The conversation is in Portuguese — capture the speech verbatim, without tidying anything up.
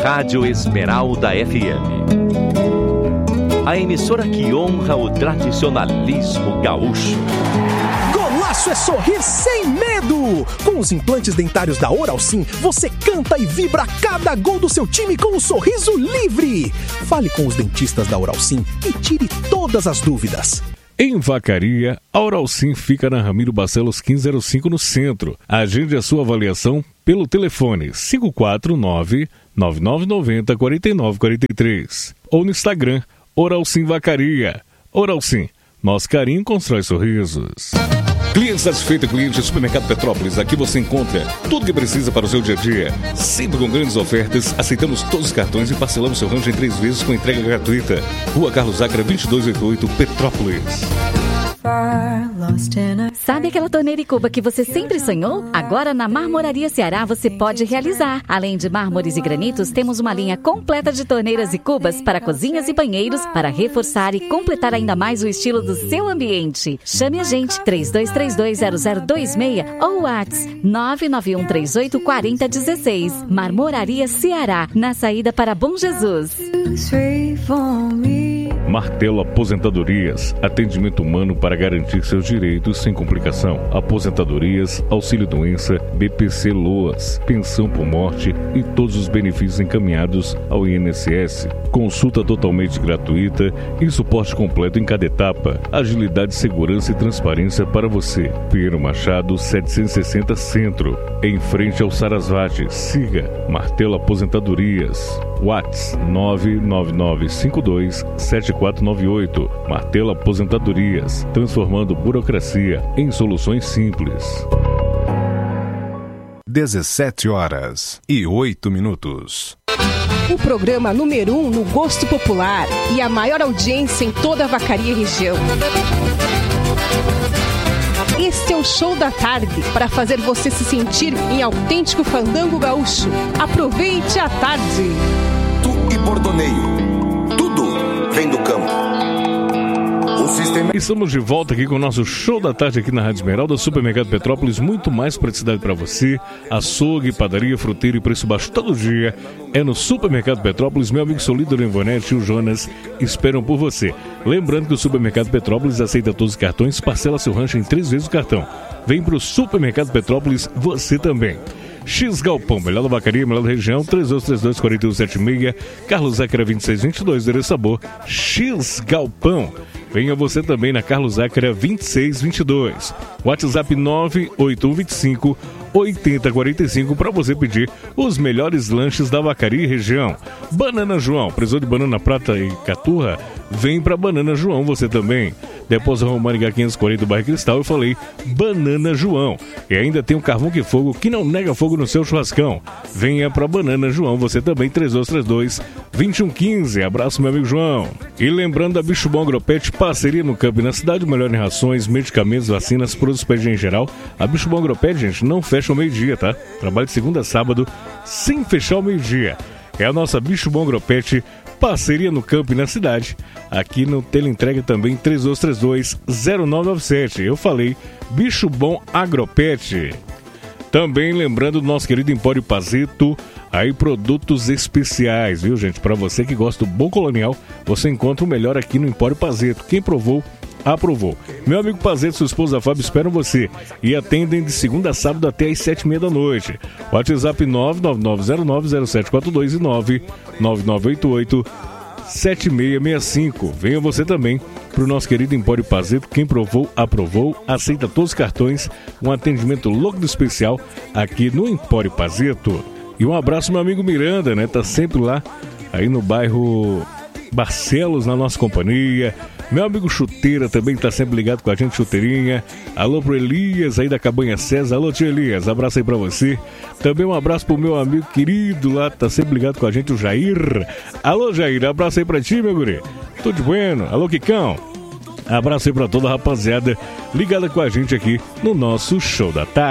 Rádio Esmeralda F M. A emissora que honra o tradicionalismo gaúcho. Golaço é sorrir sem medo! Com os implantes dentários da Oral Sim, você canta e vibra cada gol do seu time com um sorriso livre! Fale com os dentistas da Oral Sim e tire todas as dúvidas. Em Vacaria, a Oral Sim fica na Ramiro Barcelos quinze zero cinco no centro. Agende a sua avaliação pelo telefone cinco quatro nove, nove nove nove zero, quatro nove quatro três ou no Instagram Oral Sim Vacaria. Oral Sim, nosso carinho constrói sorrisos. Cliente satisfeito, cliente do Supermercado Petrópolis. Aqui você encontra tudo que precisa para o seu dia a dia. Sempre com grandes ofertas, aceitamos todos os cartões e parcelamos seu rancho em três vezes com entrega gratuita. Rua Carlos Acra, vinte e dois oitenta e oito, Petrópolis. Sabe aquela torneira e cuba que você sempre sonhou? Agora na Marmoraria Ceará você pode realizar. Além de mármores e granitos, temos uma linha completa de torneiras e cubas para cozinhas e banheiros para reforçar e completar ainda mais o estilo do seu ambiente. Chame a gente três dois três dois zero zero dois seis ou WhatsApp nove nove um três oito quatro zero um seis. Marmoraria Ceará, na saída para Bom Jesus. Martelo Aposentadorias, atendimento humano para garantir seus direitos sem complicação. Aposentadorias, auxílio-doença, B P C Loas, pensão por morte e todos os benefícios encaminhados ao I N S S. Consulta totalmente gratuita e suporte completo em cada etapa. Agilidade, segurança e transparência para você. Pinheiro Machado, setecentos e sessenta Centro, em frente ao Sarasvati. Siga Martelo Aposentadorias. WhatsApp nove nove nove cinco dois sete quatro nove oito. Martelo Aposentadorias, transformando burocracia em soluções simples. dezessete horas e oito minutos. O programa número um no gosto popular e a maior audiência em toda a Vacaria região. Este é o Show da Tarde, para fazer você se sentir em autêntico fandango gaúcho. Aproveite a tarde. Tu e bordoneio, tudo vem do campo. O sistema... Estamos de volta aqui com o nosso Show da Tarde aqui na Rádio Esmeralda, Supermercado Petrópolis, muito mais praticidade para você. Açougue, padaria, fruteira e preço baixo todo dia é no Supermercado Petrópolis. Meu amigo Solido, Lenvonete e o Jonas esperam por você. Lembrando que o Supermercado Petrópolis aceita todos os cartões, parcela seu rancho em três vezes o cartão. Vem pro Supermercado Petrópolis você também. X Galpão, melhor da Vacaria, melhor da região, três dois três dois, quatro um sete seis, Carlos Acra vinte e seis vinte e dois, endereço Sabor, X Galpão. Venha você também na Carlos Acra vinte e seis vinte e dois. WhatsApp nove oito um dois cinco oito zero quatro cinco para você pedir os melhores lanches da Vacaria e região. Banana João, precisou de banana prata e caturra? Vem pra Banana João você também. Depósito Românica quinhentos e quarenta, bairro Cristal, eu falei Banana João. E ainda tem o Carvão que Fogo, que não nega fogo no seu churrascão. Venha pra Banana João você também, três dois três dois, dois um um cinco. Abraço, meu amigo João. E lembrando da Bicho Bom Agropet, parceria no campo e na cidade, melhor em rações, medicamentos, vacinas, produtos pet em geral. A Bicho Bom Agropet, gente, não fecha ao meio-dia, tá? Trabalha de segunda a sábado, sem fechar ao meio-dia. É a nossa Bicho Bom Agropet, parceria no campo e na cidade. Aqui no Teleentrega também, três dois três dois, zero nove nove sete. Eu falei Bicho Bom Agropet. Também lembrando do nosso querido Empório Pazeto, aí produtos especiais, viu, gente? Para você que gosta do bom colonial, você encontra o melhor aqui no Empório Pazeto. Quem provou, aprovou. Meu amigo Pazeto e sua esposa Fábio esperam você e atendem de segunda a sábado até às sete e meia da noite. WhatsApp nove nove nove zero nove zero sete quatro dois e nove nove nove oito oito sete seis seis cinco. Venha você também para o nosso querido Empório Pazeto. Quem provou, aprovou, aceita todos os cartões, um atendimento louco do especial aqui no Empório Pazeto. E um abraço meu amigo Miranda, né? Tá sempre lá, aí no bairro Barcelos, na nossa companhia. Meu amigo Chuteira também tá sempre ligado com a gente, Chuteirinha. Alô pro Elias aí da Cabanha César. Alô, tio Elias, abraço aí pra você. Também um abraço pro meu amigo querido lá, tá sempre ligado com a gente, o Jair. Alô, Jair, abraço aí pra ti, meu guri. Tudo bueno. Alô, Kikão. Abraço aí pra toda a rapaziada ligada com a gente aqui no nosso Show da Tarde.